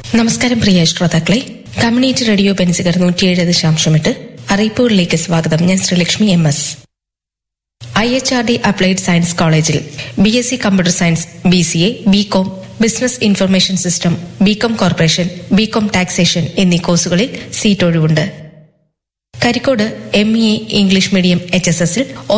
നമസ്കാരം പ്രിയ ശ്രോതാക്കളെ, community radio Benziger 107.8 അറിയിപ്പുകളിലേക്ക് സ്വാഗതം. ഞാൻ Sreelakshmi MS. IHRD applied science കോളേജിൽ BSc computer science, BCA, BCom, business information system, BCom corporation, BCom taxation എന്നീ കോഴ്സുകളിൽ സീറ്റ് ഒഴിവുണ്ട്. Karikode MEA English medium HSSൽ